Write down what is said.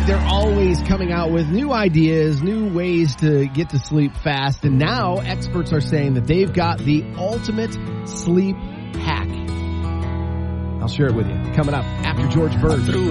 like they're always coming out with new ideas, new ways to get to sleep fast. And now experts are saying that they've got the ultimate sleep hack. I'll share it with you coming up after George Bird.